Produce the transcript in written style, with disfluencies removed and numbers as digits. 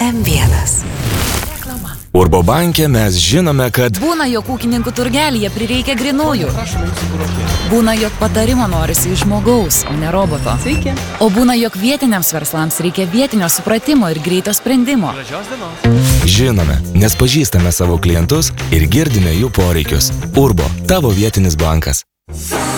M1. Urbo banke mes žinome, kad būna, jog ūkininkų turgelyje prireikia grinųjų. Būna, jog patarimo norisi iš žmogaus, o ne roboto. Sveiki. O būna, jog vietiniams verslams reikia vietinio supratimo ir greito sprendimo. žinome, nes pažįstame savo klientus ir girdime jų poreikius. Urbo, tavo vietinis bankas.